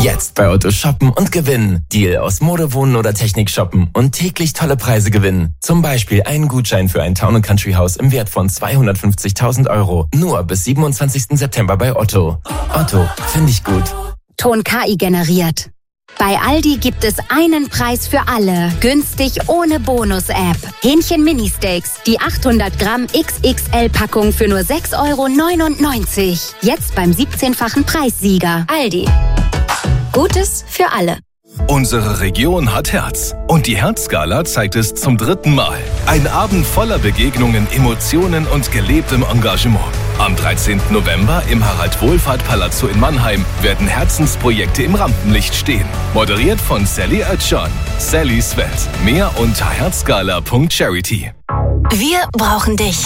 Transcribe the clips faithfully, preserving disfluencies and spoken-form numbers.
Jetzt bei Otto shoppen und gewinnen. Deal aus Mode, Wohnen oder Technik shoppen und täglich tolle Preise gewinnen. Zum Beispiel einen Gutschein für ein Town and Country Haus im Wert von zweihundertfünfzigtausend Euro. Nur bis siebenundzwanzigsten September bei Otto. Otto, finde ich gut. Ton K I generiert. Bei Aldi gibt es einen Preis für alle. Günstig ohne Bonus-App. Hähnchen Mini-Steaks. Die achthundert Gramm X X L-Packung für nur sechs Euro neunundneunzig. Jetzt beim siebzehnfachen Preissieger. Aldi. Gutes für alle. Unsere Region hat Herz. Und die Herzgala zeigt es zum dritten Mal. Ein Abend voller Begegnungen, Emotionen und gelebtem Engagement. Am dreizehnten November im Harald-Wohlfahrt-Palazzo in Mannheim werden Herzensprojekte im Rampenlicht stehen. Moderiert von Sally Oetschan. Sallys Welt. Mehr unter herzgala punkt charity. Wir brauchen dich.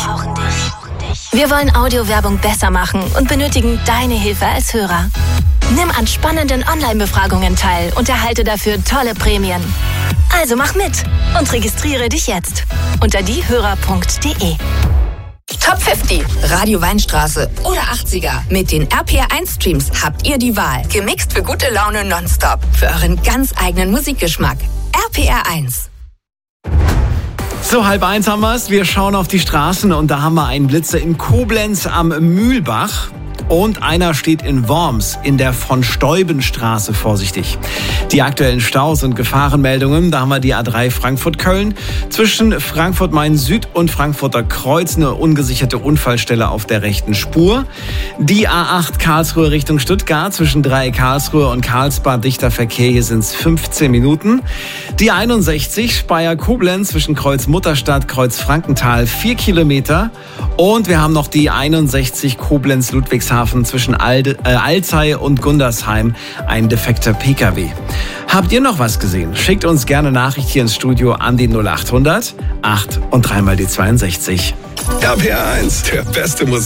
Wir wollen Audiowerbung besser machen und benötigen deine Hilfe als Hörer. Nimm an spannenden Online-Befragungen teil und erhalte dafür tolle Prämien. Also mach mit und registriere dich jetzt unter diehörer punkt de. Top fünfzig, Radio Weinstraße oder achtziger. Mit den R P R eins Streams habt ihr die Wahl. Gemixt für gute Laune nonstop. Für euren ganz eigenen Musikgeschmack. R P R eins. So, halb eins haben wir's. Wir schauen auf die Straßen und da haben wir einen Blitzer in Koblenz am Mühlbach. Und einer steht in Worms in der Von-Steuben-Straße, vorsichtig. Die aktuellen Staus und Gefahrenmeldungen, da haben wir die A drei Frankfurt-Köln. Zwischen Frankfurt-Main-Süd und Frankfurter Kreuz eine ungesicherte Unfallstelle auf der rechten Spur. Die A acht Karlsruhe Richtung Stuttgart, zwischen Dreieck Karlsruhe und Karlsbad dichter Verkehr, hier sind es fünfzehn Minuten. Die einundsechzig Speyer-Koblenz zwischen Kreuz-Mutterstadt, Kreuz-Frankenthal, vier Kilometer. Und wir haben noch die einundsechzig Koblenz-Ludwigshafen zwischen Alde, äh, Alzey und Gundersheim, ein defekter P K W. Habt ihr noch was gesehen? Schickt uns gerne Nachricht hier ins Studio an die null achthundert acht und dreimal die zweiundsechzig. R P R eins, der beste Musik.